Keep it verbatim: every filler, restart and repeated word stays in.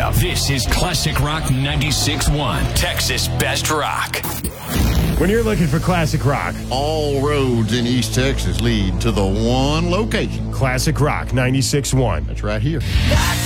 Radio. This is Classic Rock ninety-six point one, Texas Best Rock. When you're looking for classic rock, all roads in East Texas lead to the one location. Classic Rock ninety-six point one. That's right here.